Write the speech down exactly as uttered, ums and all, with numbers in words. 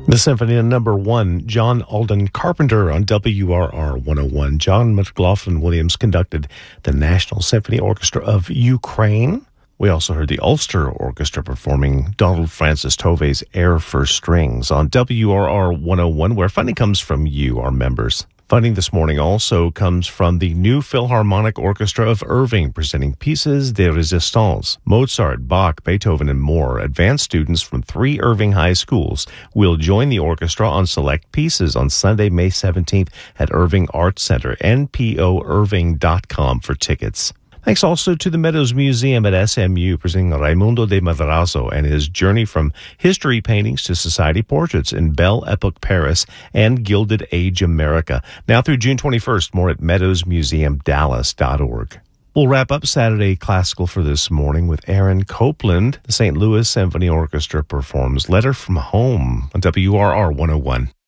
The Symphony Number One, John Alden Carpenter on W R R one oh one. John McLaughlin Williams conducted the National Symphony Orchestra of Ukraine. We also heard the Ulster Orchestra performing Donald Francis Tovey's Air for Strings on W R R one oh one, where funding comes from you, our members. Funding this morning also comes from the New Philharmonic Orchestra of Irving, presenting Pieces de Resistance. Mozart, Bach, Beethoven, and more. Advanced students from three Irving high schools will join the orchestra on select pieces on Sunday, May seventeenth at Irving Arts Center. N P O irving dot com for tickets. Thanks also to the Meadows Museum at S M U, presenting Raimundo de Madrazo and his journey from history paintings to society portraits in Belle Epoque Paris and Gilded Age America. Now through June twenty-first, more at meadows museum dallas dot org. We'll wrap up Saturday Classical for this morning with Aaron Copland. The Saint Louis Symphony Orchestra performs Letter from Home on W R R one oh one.